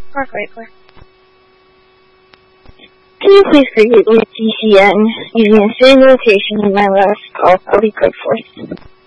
Parkway, Claire. Can you please create me a TCN using the same location in my last call? I'll be good for it.